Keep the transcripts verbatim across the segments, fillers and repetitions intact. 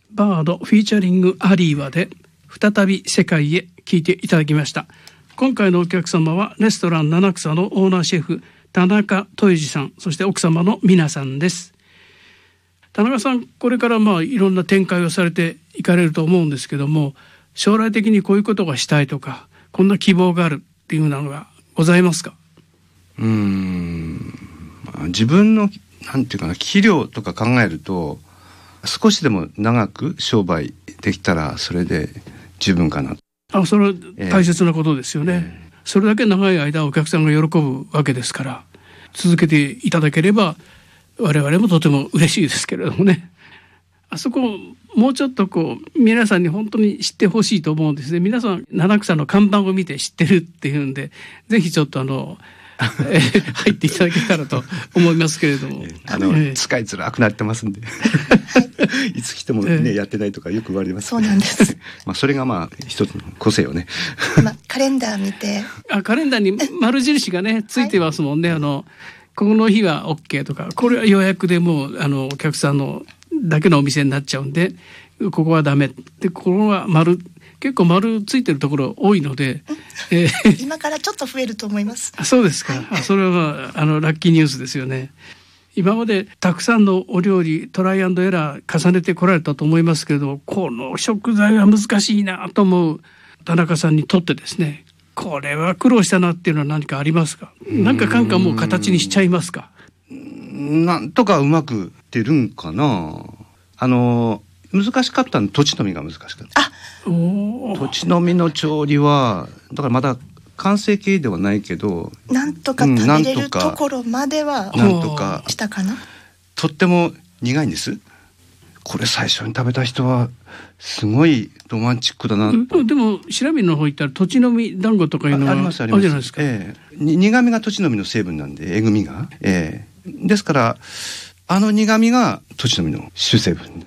バードフィーチャリングアリーワで再び世界へ聞いていただきました。今回のお客様はレストラン七草のオーナーシェフ田中豊司さん、そして奥様の美奈さんです。田中さん、これからまあいろんな展開をされていかれると思うんですけども、将来的にこういうことがしたいとか、こんな希望があるっていうのがございますか？ うーん、まあ、自分のなんていうかな、器量とか考えると、少しでも長く商売できたらそれで十分かな。 あ、それは大切なことですよね、えー、それだけ長い間お客さんが喜ぶわけですから、続けていただければ我々もとても嬉しいですけれどもね。あそこもうちょっとこう皆さんに本当に知ってほしいと思うんですね。皆さん七草の看板を見て知ってるっていうんで、ぜひちょっとあのえー、入っていただけたらと思いますけれども、 あの、えー、使いづらくなってますんでいつ来てもね、えー、やってないとかよく言われます、 そうなんですまあそれがまあ一つの個性よねまあ、カレンダー見てあ、カレンダーに丸印がねついてますもんね、はい、あのこの日は OK とか、これは予約でもうあのお客さんのだけのお店になっちゃうんで、ここはダメで、ここは丸、結構丸ついてるところ多いので、 えー、今からちょっと増えると思います。 あ、そうですか。あ、それはあのラッキーニュースですよね。今までたくさんのお料理トライアンドエラー重ねてこられたと思いますけれど、この食材は難しいなと思う田中さんにとってですね、これは苦労したなっていうのは何かありますか？なんかかんかもう形にしちゃいますか？ なんとかうまく出るんかな。あの難しかったの土地のみが難しかった。 あ、 土地のみの調理はだからまだ完成形ではないけど、 なんとか食べれるところまではなんとかしたかな。 とっても苦いんです。これ最初に食べた人はすごいロマンチックだな。 でも白身の方行ったら土地のみ団子とかいうのはあ, ありますあります。 あるじゃないですか、 えー、苦味が土地のみの成分なんで、えぐみが、えー、ですからあの苦味が土地のみの主成分。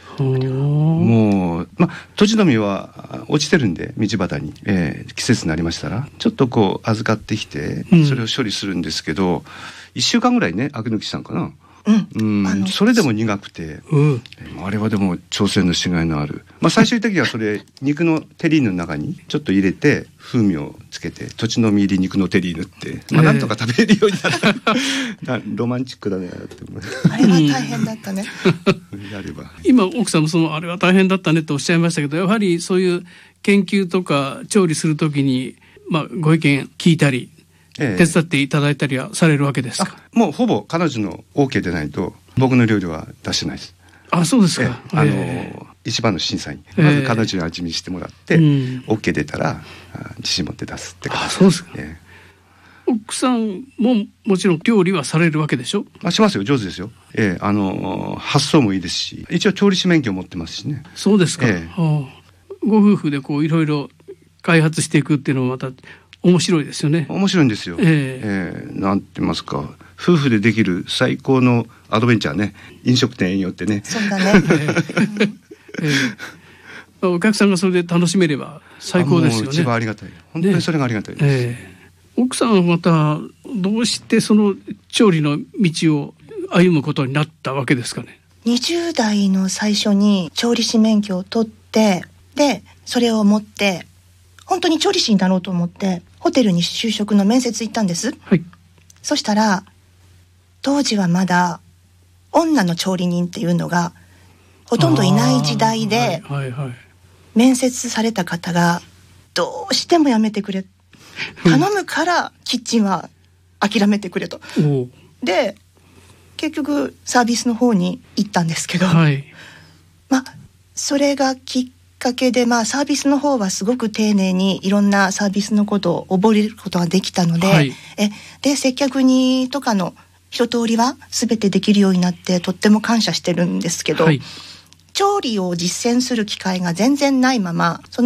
もう、ま、土地の実は落ちてるんで道端に、えー、季節になりましたらちょっとこう預かってきてそれを処理するんですけど、うん、いっしゅうかんぐらいね、アク抜きしたんかな、うんうん、それでも苦くて、うん、あれはでも挑戦のしがいのある、まあ、最終的にはそれ肉のテリーヌの中にちょっと入れて風味をつけて土地の実入り肉のテリーヌって、まあ、なんとか食べれるようになった、えー、ロマンチックだねって思う。 あれは大変だったねやれば今奥さんもそのあれは大変だったねとおっしゃいましたけど、やはりそういう研究とか調理するときに、まあ、ご意見聞いたり手伝っていただいたりはされるわけですか？ ええ、もうほぼ彼女の OK でないと僕の料理は出してないです。 あ、そうですか。 ええ、あの、ええ、一番の審査員まず彼女に味見してもらって、ええ、OK 出たら自信持って出すって感じ。 あ、そうですか。 ええ、奥さんももちろん料理はされるわけでしょ？ あ、しますよ、上手ですよ、ええ、あの発想もいいですし、一応調理師免許を持ってますしね。 そうですか、ええ、はあ、ご夫婦でこういろいろ開発していくっていうのもまた面白いですよね。 面白いんですよ、ええええ、なんて言いますか、夫婦でできる最高のアドベンチャーね、飲食店営業ってね。 そうだね、 ええ、お客さんがそれで楽しめれば最高ですよね。 もう一番ありがたい、本当にそれがありがたいです、ね、ええ、奥さんはまたどうしてその調理の道を歩むことになったわけですかね？ にじゅう代の最初に調理師免許を取って、でそれを持って本当に調理師になろうと思ってホテルに就職の面接行ったんです、はい、そしたら当時はまだ女の調理人っていうのがほとんどいない時代で、はいはいはい、面接された方がどうしてもやめてくれ、頼むからキッチンは諦めてくれとで結局サービスの方に行ったんですけど、はい、まあそれがきっかけで、まあ、サービスの方はすごく丁寧にいろんなサービスのことを覚えることができたので、はい、えで接客にとかの一通りは全てできるようになってとっても感謝してるんですけど、はい、調理を実践する機会が全然ないままその